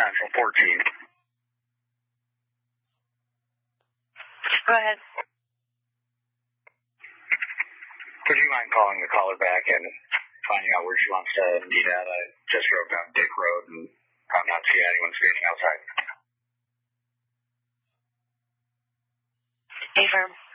Central 14. Go ahead. Would you mind calling the caller back and finding out where she wants to meet at? I just drove down Dick Road and I'm not seeing anyone standing outside. Affirm.